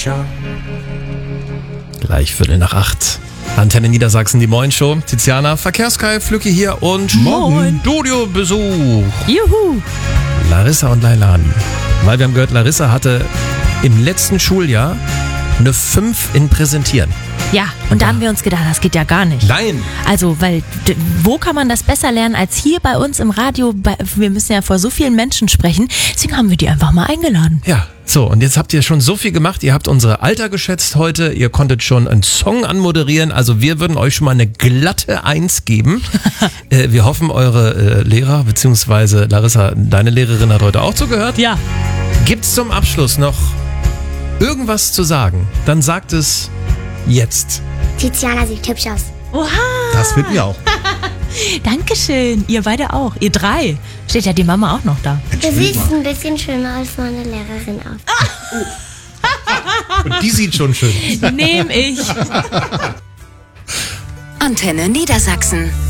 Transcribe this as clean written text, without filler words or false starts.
Löcher. Gleich 7:45. Antenne Niedersachsen, die Moin-Show. Tiziana, Verkehrskai, Flücke hier und Moin. Studiobesuch. Juhu. Larissa und Leilani. Weil wir haben gehört, Larissa hatte im letzten Schuljahr eine 5 in Präsentieren. Ja, und da haben wir uns gedacht, das geht ja gar nicht. Nein! Also, weil wo kann man das besser lernen als hier bei uns im Radio? Wir müssen ja vor so vielen Menschen sprechen. Deswegen haben wir die einfach mal eingeladen. Ja, so, und jetzt habt ihr schon so viel gemacht. Ihr habt unsere Alter geschätzt heute. Ihr konntet schon einen Song anmoderieren. Also wir würden euch schon mal eine glatte 1 geben. Wir hoffen, eure Lehrer, beziehungsweise Larissa, deine Lehrerin hat heute auch zugehört. Ja. Gibt's zum Abschluss noch irgendwas zu sagen? Dann sagt es jetzt. Tiziana sieht hübsch aus. Oha. Das finden wir auch. Dankeschön. Ihr beide auch. Ihr 3. Steht ja die Mama auch noch da. Du siehst ein bisschen schöner als meine Lehrerin aus. Und die sieht schon schön aus. Nehm ich. Antenne Niedersachsen.